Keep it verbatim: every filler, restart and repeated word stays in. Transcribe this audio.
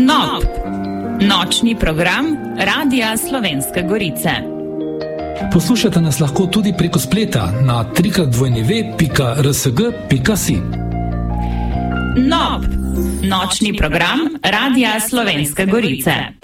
Nob, nočni program Radia Slovenske Gorice. Poslušate nas lahko tudi preko spleta na w w w pika r s g pika s i. Nob, nočni program Radia Slovenske Gorice.